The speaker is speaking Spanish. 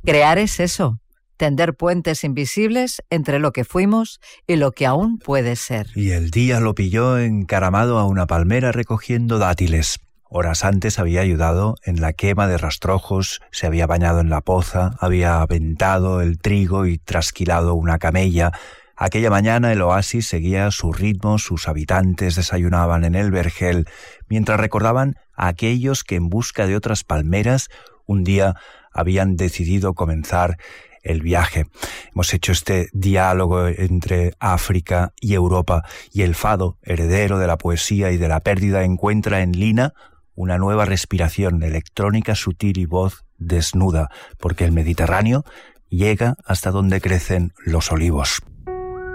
Crear es eso, tender puentes invisibles entre lo que fuimos y lo que aún puede ser. Y el día lo pilló encaramado a una palmera recogiendo dátiles. Horas antes había ayudado en la quema de rastrojos, se había bañado en la poza, había aventado el trigo y trasquilado una camella. Aquella mañana el oasis seguía su ritmo, sus habitantes desayunaban en el vergel, mientras recordaban a aquellos que en busca de otras palmeras un día habían decidido comenzar el viaje. Hemos hecho este diálogo entre África y Europa, y el fado, heredero de la poesía y de la pérdida, encuentra en Lina una nueva respiración electrónica sutil y voz desnuda, porque el Mediterráneo llega hasta donde crecen los olivos.